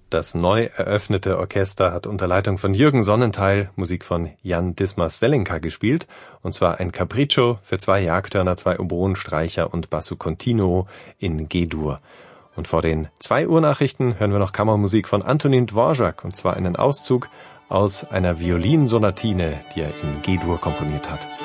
Das neu eröffnete Orchester hat unter Leitung von Jürgen Sonnentheil Musik von Jan Dismas-Selenka gespielt, und zwar ein Capriccio für 2 Jagdhörner, 2 Oboen, Streicher und Basso Continuo in G-Dur. Und vor den 2 Uhr Nachrichten hören wir noch Kammermusik von Antonin Dvorak, und zwar einen Auszug aus einer Violinsonatine, die er in G-Dur komponiert hat.